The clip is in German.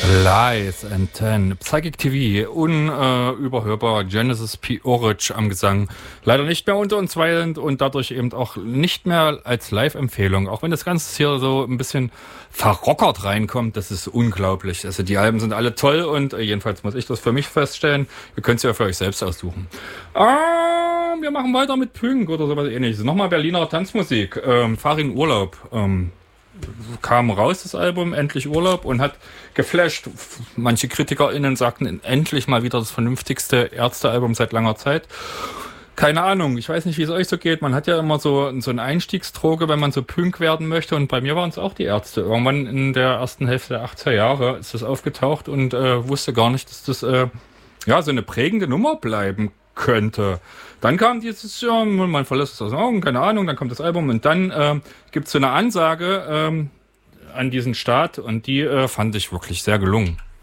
Lies and Ten, Psychic TV, unüberhörbar, Genesis P. Orridge am Gesang. Leider nicht mehr unter uns weilend und dadurch eben auch nicht mehr als Live-Empfehlung. Auch wenn das Ganze hier so ein bisschen verrockert reinkommt, das ist unglaublich. Also die Alben sind alle toll und jedenfalls muss ich das für mich feststellen. Ihr könnt es ja für euch selbst aussuchen. Wir machen weiter mit Pünk oder sowas ähnliches. Nochmal Berliner Tanzmusik. Fahr in Urlaub. Kam raus, das Album, endlich Urlaub, und hat geflasht. Manche KritikerInnen sagten, endlich mal wieder das vernünftigste Ärzte-Album seit langer Zeit. Keine Ahnung, ich weiß nicht, wie es euch so geht. Man hat ja immer so eine Einstiegsdroge, wenn man so Punk werden möchte, und bei mir waren es auch die Ärzte. Irgendwann in der ersten Hälfte der 80er Jahre ist das aufgetaucht und wusste gar nicht, dass das so eine prägende Nummer bleiben könnte. Dann kam dieses, man verlässt es aus den Augen, keine Ahnung, dann kommt das Album und dann gibt es so eine Ansage an diesen Staat und die fand ich wirklich sehr gelungen.